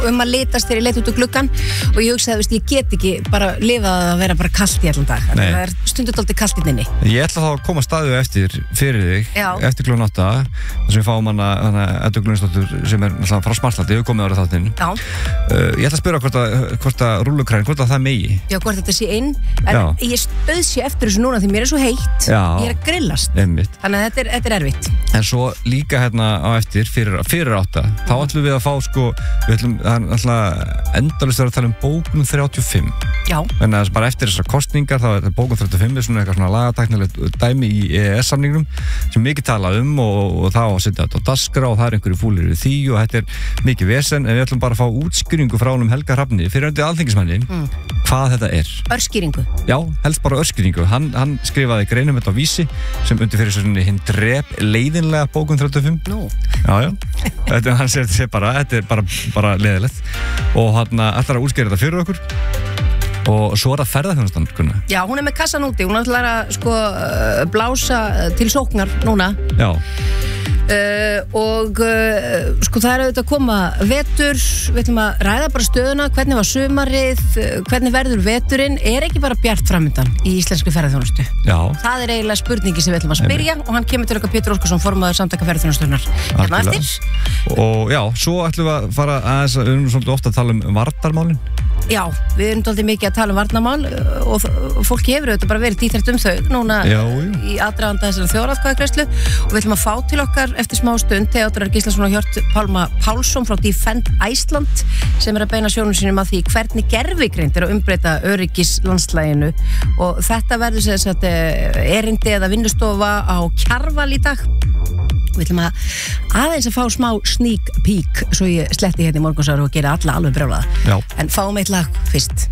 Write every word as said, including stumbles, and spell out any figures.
um að litast þegar ég leit út úr gluggan og ég hugsaði, veist, ég get ekki bara lifað að vera bara kalt í allan dag. Það er stundum dálítið kalt inni. Ég ætla þá að koma staðu eftir fyrir þig, Já. eftir klukkan átta, þar sem við fáum hana, hana Eddu Glunnsdóttur sem er náttúrulega frá Smartlandi, við komum ára þáttinn. Já. Uh, ég ætla að spyrja hvort að, hvort að rúllukræn, hvort að það megi. Já, hvort þetta sé inn, en Já. ég stöð sér eftir þessu núna því mér er svo heitt, Já. ég er að grillast. Einmitt. Þannig að þetta er, þetta er erfitt. En svo líka hérna á eftir, fyrir, fyrir átta, mm. þá ætlum við að fá sko, við ætlum að endalaust að tala um bókun þrjátíu og fimm. Já. En að bara eftir þessar kostningar, þá er bókun þrjátíu og fimm er svona eitthvað svona lagatæknilegt dæmi í E E S-samningnum sem mikið tala um og, og þá að setja þetta á dagskrá og það er einhverju fúlir við því og þetta er mikið vesen, en við ætlum bara að fá útskýringu frá honum Helga Hrafni fyrir undir alþingismanni mm. hvað þetta er. Örskýringu. Já, helst bara örskýringu. Hann, hann skrifaði greinum þetta á Vísi sem undir fyrir svona hinn drep leiðinlega bókun þrjátíu og fimm. Nú. Já, já. Þetta, hann segir þetta bara, þetta er bara, bara leiðilegt og hann ætlar að útskýra þetta fyrir okkur. Og svo er það ferðarþjónustan, Gunna. Já, hún er með kassan úti, hún ætlar að sko blása til sóknar núna. Já. Uh, og uh, sko það er auðvitað að koma vetur, við ætlum að ræða bara stöðuna, hvernig var sumarið, hvernig verður veturinn, er ekki bara bjart framundan í íslenskri ferðarþjónustu? Já. Það er eiginlega spurningi sem við ætlum að spyrja Eimi. Og hann kemur til okkar Pétur Óskarsson, formaður samtaka ferðarþjónustunnar. Hérna eftir. Og já, svo ætlum við að fara aðeins, við erum svolítið ofta að tala um varnarmálin. Já, við erum svolítið mikið að tala um varnarmál og fólk hefur auðvitað bara verið dýtrætt um þau núna já, já. Í aðdraganda þessari þjóðaratkvæðagreiðslu og við ætlum að fá til okkar eftir smá stund Theodór Gíslason og Hjört Pálma Pálsson frá Defend Iceland sem er að beina sjónum sínum að því hvernig gervigreind er að umbreyta öryggislandslæginu og þetta verður sem sagt erindi eða vinnustofa á Kjarval í dag. Við ætlum að aðeins að fá smá sneak peek svo ég sletti hérna í morgunsár og gera alla alveg brjálaða. Já. En fáum eitt lag fyrst.